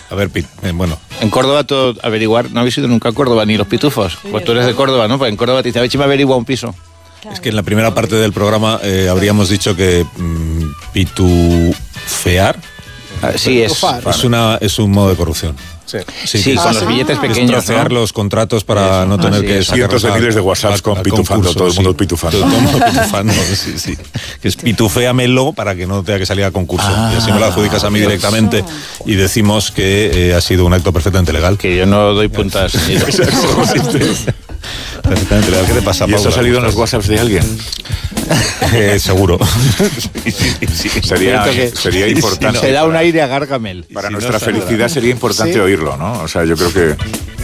A ver, bueno. En Córdoba todo averiguar, no habéis ido nunca a Córdoba, ni los pitufos. Pues tú eres de Córdoba, ¿no? Pues en Córdoba te dice, a ver si me averigua un piso. Claro. Es que en la primera parte del programa habríamos dicho que pitufear Sí, es un modo de corrupción. Sí, con los billetes pequeños, es trocear los contratos para no tener que sacar cientos de miles de WhatsApps con pitufando, todo el mundo pitufando. Todo el mundo pitufando, sí. Que es pituféamelo para que no tenga que salir a concurso. Y así me lo adjudicas a mí directamente y decimos que ha sido un acto perfectamente legal. Que yo no doy puntas. Perfectamente legal. ¿Qué te pasa, ¿Y Paula? eso ha salido en los WhatsApps de alguien? Seguro. Sería importante. Se da un aire a Gargamel. Para nuestra felicidad sería importante oírlo, ¿no? O sea, yo creo que...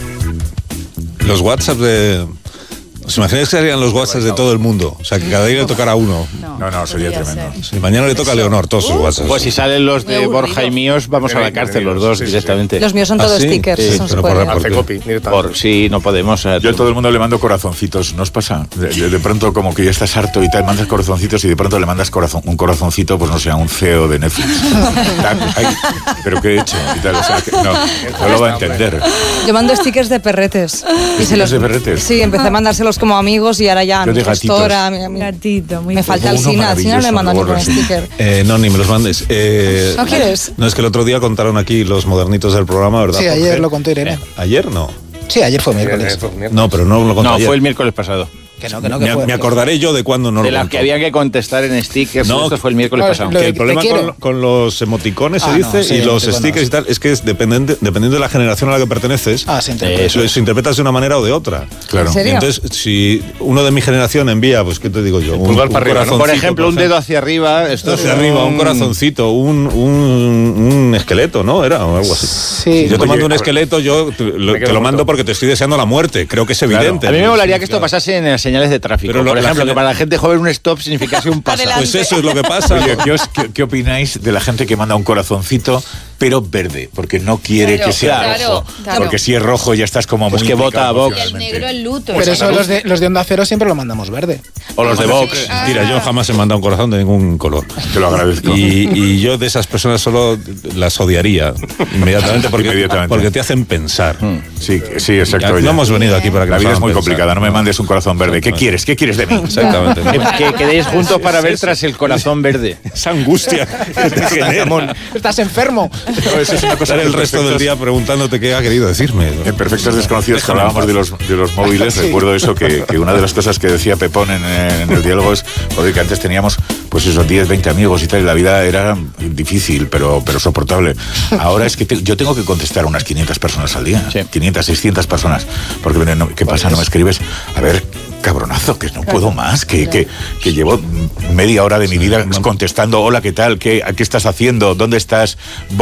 Los WhatsApps de... ¿Os imagináis que serían los WhatsApps de todo el mundo? O sea, que cada día le tocara a uno. No, sería tremendo. Si mañana le toca a Leonor todos sus WhatsApps. Pues si salen los de Borja y míos, vamos a la cárcel los dos directamente. Los míos son todos ¿sí? stickers. Sí, eso no se pero puede. Sí, no podemos. Yo a todo el mundo le mando corazoncitos, ¿no os pasa? De pronto como que ya estás harto y tal, mandas corazoncitos y de pronto le mandas un corazoncito, pues no sé, a un CEO de Netflix. Pero ¿qué he hecho? Y tal, o sea, que no lo va a entender. Yo mando stickers de perretes. ¿Stickers de perretes? Sí, empecé a mandárselos como amigos y ahora ya Yo de mi gestora, Gatito, muy me falta el Uno Sina no le mando ningún maravilloso, sticker. No, ni me los mandes. ¿No quieres? No, es que el otro día contaron aquí los modernitos del programa, ¿verdad? Sí, ayer Jorge? lo contó Irene. ¿Ayer? No. Sí, ayer fue miércoles. No, pero no lo conté No, ayer. fue el miércoles pasado. Que fue. Me acordaré yo de cuándo no De lo las contó. que había que contestar en stickers. No, esto fue el miércoles no, pasado. lo Que de- el problema te quiero. con los emoticones se Ah, dice no, sí, y los emoticonos. stickers y tal es que es dependiendo de la generación a la que perteneces, Se interpreta. eso se interpretas de una manera o de otra. Claro. ¿En serio? Y entonces, si uno de mi generación envía, pues ¿qué te digo yo? Pulgar para arriba, ¿no? Por corazoncito, ejemplo, un dedo hacia arriba. Esto hacia arriba, un corazoncito, un esqueleto, ¿no? Era o algo así. Sí. Si yo te Oye, mando un esqueleto, yo te lo mando porque te estoy deseando la muerte. Creo que es evidente. A mí me molaría que esto pasase en las señales de tráfico. Pero por la ejemplo, gente- que para la gente joven un stop significase un paso. Adelante. Pues eso es lo que pasa. Oye, ¿qué opináis de la gente que manda un corazoncito pero verde? Porque no quiere que sea rojo. claro. Porque si es rojo ya estás como Pues muy que vota a implicado Vox. El emocionalmente. negro, el luto. Pero eso los de Onda Cero siempre lo mandamos verde. O los de Vox. Mira, yo jamás he mandado un corazón de ningún color. Te lo agradezco. Y yo de esas personas solo las odiaría inmediatamente porque te hacen pensar. Sí, exacto. No oye. hemos venido aquí para que La nos vida es hagan muy pensar. complicada, no me mandes un corazón verde. ¿Qué quieres? ¿Qué quieres de mí? Exactamente. Que quedéis juntos para ver tras el corazón verde. Esa angustia que te genera. Estás enfermo. No, eso es una cosa Pasar el que resto del perfectos- día preguntándote qué ha querido decirme. En Perfectos Desconocidos que hablábamos de los móviles, recuerdo eso, que una de las cosas que decía Pepón en el diálogo es, joder, que antes teníamos pues esos 10, 20 amigos y tal, y la vida era difícil, pero soportable. Ahora es que yo tengo que contestar a unas 500 personas al día, Sí. 500, 600 personas, porque ¿qué pasa? ¿No me escribes? A ver, cabronazo, que no puedo más, que llevo media hora de mi vida contestando, hola, ¿qué tal? ¿Qué estás haciendo? ¿Dónde estás?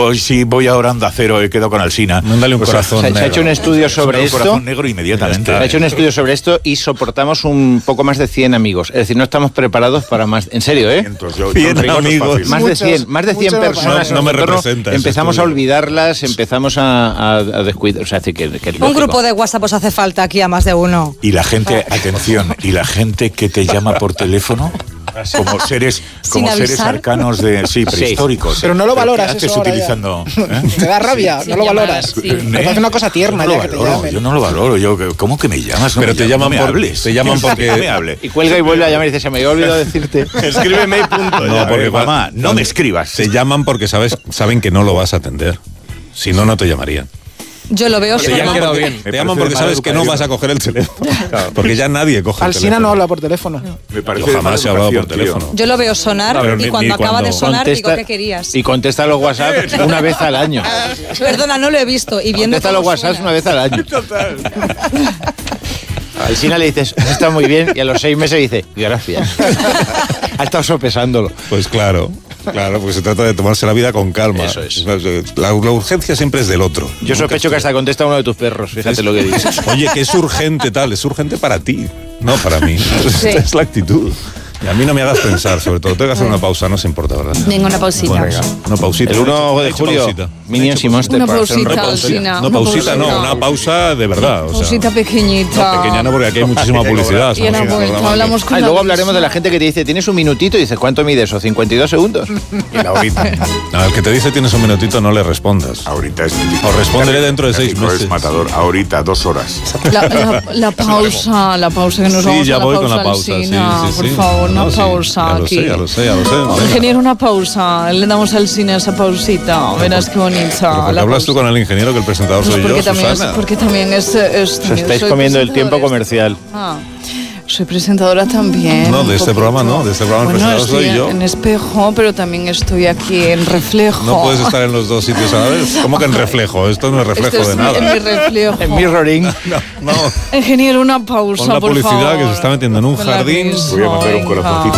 Voy ahora a Onda Cero, he quedado con Alsina. Mándale un Pues, corazón Se ha negro. hecho un estudio sobre un esto. corazón negro inmediatamente. Se ha hecho un estudio sobre esto y soportamos un poco más de 100 amigos. Es decir, no estamos preparados para más. En serio, ¿eh? Entonces, yo- 100 no, amigos. fácil. Más de 100 muchos personas. no me en nuestro entorno, representa ese empezamos a estudio. olvidarlas, empezamos a descuidar. O sea, es decir, que es Un lógico. grupo de WhatsApp os hace falta aquí a más de uno. Y la gente, atención, y la gente que te llama por teléfono como seres avisar. arcanos prehistóricos. Pero no lo valoras ¿Qué haces eso ahora ya? utilizando? Te da rabia, no lo valoras. Sí. Me parece una cosa tierna Yo no ya lo que te valoro, llamen. yo no lo valoro. ¿Cómo que me llamas? No Pero me te llames, llaman no me por- hables. te llaman porque- No me hable. Y cuelga y vuelve a llamar y dice, se me había olvidado decirte. Escríbeme y punto. No, porque mamá, no me escribas. Te llaman porque saben que no lo vas a atender. Si no, no te llamarían. Yo lo veo Te solo. llaman porque, Me te llaman parece porque sabes que no vas a coger el teléfono. Porque ya nadie coge el Alsina teléfono. no habla por teléfono. Me parece Yo de jamás mala he hablado por educación, tío. teléfono. Yo lo veo sonar Pero y ni cuando acaba de cuando- sonar digo, ¿qué querías? Y contesta los WhatsApp una vez al año. Perdona, no lo he visto. Y viendo Contesta cómo los WhatsApp suena. una vez al año. A Alsina le dices, está muy bien, y a los 6 meses dice, gracias. Ha estado sopesándolo. Pues claro, porque se trata de tomarse la vida con calma. Eso es. La urgencia siempre es del otro. Yo sospecho que hasta contesta uno de tus perros, fíjate lo que dices. Oye, que es urgente tal, es urgente para ti, no para mí. Esa es la actitud. Y a mí no me hagas pensar, sobre todo. Tengo que hacer una pausa, no se importa, ¿verdad? Venga, una pausita. Bueno, una pausita. El 1 de He hecho julio, pausita. Minions y Monster. Una para hacer un pausita, repaso. Alsina. No, pausita no, una pausa de verdad. O sea, Pausita pequeñita. no, pequeña no, porque aquí hay muchísima publicidad. Y en la vuelta hablamos con Ah, y la luego hablaremos de la Alsina. gente que te dice, tienes un minutito, y dices, ¿cuánto mide eso? 52 segundos. Y la horita. Al que te dice tienes un minutito, no le respondas. Ahorita es O respóndele dentro de 6 meses. Es matador. Ahorita, 2 horas. La pausa que nos Sí, vamos ya a la voy pausa, con la pausa. Alsina, Sí, sí, por sí. favor, una No, sí, pausa aquí. Ya lo sé. Venga. Ingeniero, una pausa. Le damos al cine esa pausita. Verás qué bonita. Pero ¿por qué la hablas tú pausa. con el ingeniero, que el presentador Pues soy yo, Susana? porque también es Os estáis soy comiendo el tiempo presentadora. comercial. Ah, soy presentadora también. No, de un este poquito. programa no, de este programa el Bueno, presentador soy estoy yo. en Espejo, pero también estoy aquí en Reflejo. No puedes estar en los dos sitios a la vez. ¿Cómo que en reflejo? Esto no es reflejo Esto es de nada. en mi reflejo. En mirroring. No. Ingeniero, una pausa, Pon la por publicidad favor. que se está metiendo en un Con la jardín. risa, Voy a mandar un venga. corazoncito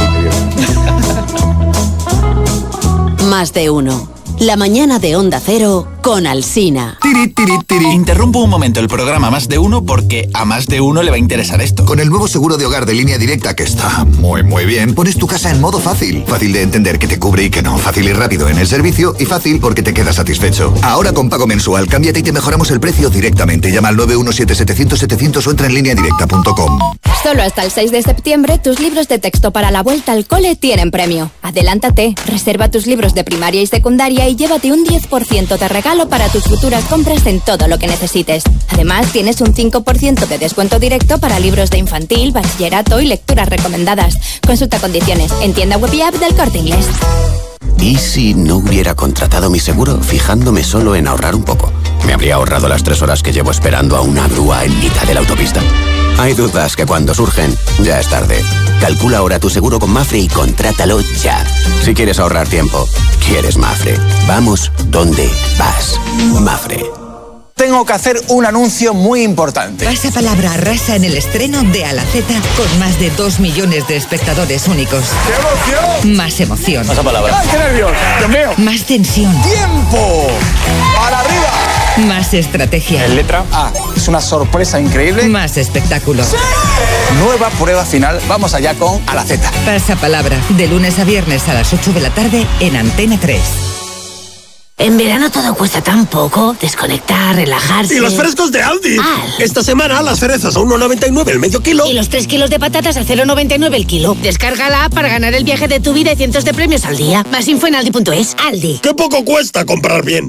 inmediato. Más de uno. La mañana de Onda Cero con Alsina. Tiri, tiri, tiri. Interrumpo un momento el programa Más de Uno porque a más de uno le va a interesar esto. Con el nuevo seguro de hogar de Línea Directa, que está muy bien, pones tu casa en modo fácil. Fácil de entender que te cubre y que no. Fácil y rápido en el servicio y fácil porque te quedas satisfecho. Ahora con pago mensual, cámbiate y te mejoramos el precio directamente. Llama al 917-700-700 o entra en lineadirecta.com. Solo hasta el 6 de septiembre, tus libros de texto para la vuelta al cole tienen premio. Adelántate, reserva tus libros de primaria y secundaria y llévate un 10% de regalo para tus futuras compras en todo lo que necesites. Además, tienes un 5% de descuento directo para libros de infantil, bachillerato y lecturas recomendadas. Consulta condiciones en tienda web y app del Corte Inglés. ¿Y si no hubiera contratado mi seguro fijándome solo en ahorrar un poco? ¿Me habría ahorrado las 3 horas que llevo esperando a una grúa en mitad de la autopista? Hay dudas que cuando surgen, ya es tarde. Calcula ahora tu seguro con Mafre y contrátalo ya. Si quieres ahorrar tiempo, quieres Mafre. Vamos donde vas. Mafre. Tengo que hacer un anuncio muy importante. Pasapalabra arrasa en el estreno de A la Z con más de 2 millones de espectadores únicos. ¡Qué emoción! Más emoción. Pasapalabra. ¡Ay, qué nervios! ¡Dios mío! Más tensión. ¡Tiempo! ¡Para arriba! Más estrategia. En letra A. Es una sorpresa increíble. Más espectáculo. ¡Sí! Nueva prueba final. Vamos allá con A la Z. Pasapalabra. De lunes a viernes a las 8 de la tarde en Antena 3. En verano todo cuesta tan poco. Desconectar, relajarse. ¡Y los frescos de Aldi! Esta semana las cerezas a 1,99 el medio kilo. Y los 3 kilos de patatas a 0,99 el kilo. Descarga la app para ganar el viaje de tu vida y cientos de premios al día. Más info en aldi.es. Aldi. ¡Qué poco cuesta comprar bien!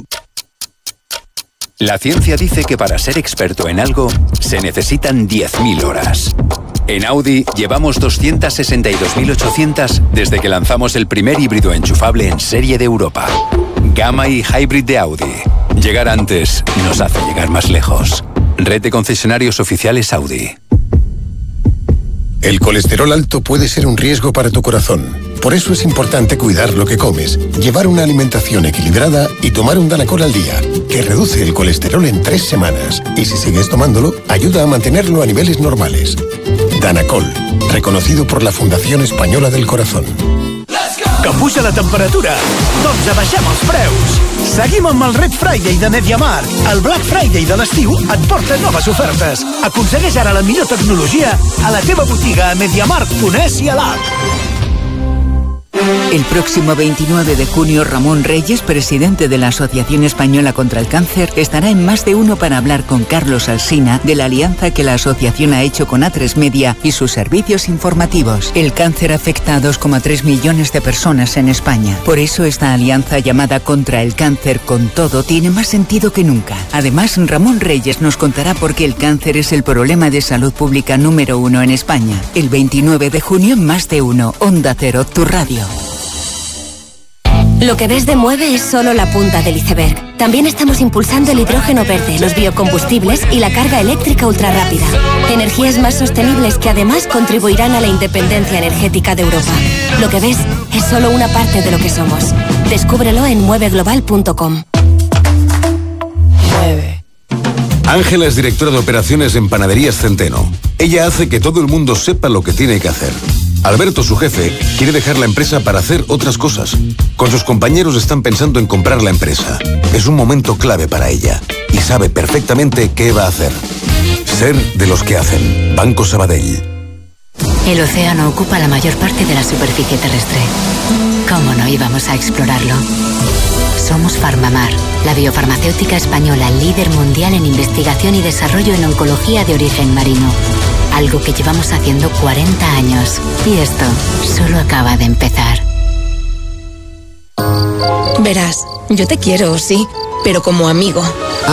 La ciencia dice que para ser experto en algo se necesitan 10.000 horas. En Audi llevamos 262.800 desde que lanzamos el primer híbrido enchufable en serie de Europa. Gamma y Hybrid de Audi. Llegar antes nos hace llegar más lejos. Red de concesionarios oficiales Audi. El colesterol alto puede ser un riesgo para tu corazón. Por eso es importante cuidar lo que comes, llevar una alimentación equilibrada y tomar un Danacol al día, que reduce el colesterol en 3 semanas. Y si sigues tomándolo, ayuda a mantenerlo a niveles normales. Danacol, reconocido por la Fundación Española del Corazón. Que puja la temperatura? Doncs abaixem els preus. Seguim amb el Red Friday de MediaMarkt. El Black Friday de l'estiu et porta noves ofertes. Aconsegueix ara la millor tecnologia a la teva botiga a MediaMarkt.es i a l'app. El próximo 29 de junio, Ramón Reyes, presidente de la Asociación Española contra el Cáncer, estará en Más de Uno para hablar con Carlos Alsina de la alianza que la asociación ha hecho con A3 Media y sus servicios informativos. El cáncer afecta a 2,3 millones de personas en España. Por eso esta alianza llamada Contra el Cáncer con Todo tiene más sentido que nunca. Además, Ramón Reyes nos contará por qué el cáncer es el problema de salud pública número 1 en España. El 29 de junio en Más de Uno, Onda Cero, tu radio. Lo que ves de Mueve es solo la punta del iceberg. También estamos impulsando el hidrógeno verde, los biocombustibles y la carga eléctrica ultrarrápida. Energías más sostenibles que además contribuirán a la independencia energética de Europa. Lo que ves es solo una parte de lo que somos. Descúbrelo en mueveglobal.com. Ángela es directora de operaciones en Panaderías Centeno. Ella hace que todo el mundo sepa lo que tiene que hacer. Alberto, su jefe, quiere dejar la empresa para hacer otras cosas. Con sus compañeros están pensando en comprar la empresa. Es un momento clave para ella y sabe perfectamente qué va a hacer. Ser de los que hacen. Banco Sabadell. El océano ocupa la mayor parte de la superficie terrestre. ¿Cómo no íbamos a explorarlo? Somos Farmamar, la biofarmacéutica española líder mundial en investigación y desarrollo en oncología de origen marino. Algo que llevamos haciendo 40 años. Y esto solo acaba de empezar. Verás, yo te quiero, sí, pero como amigo.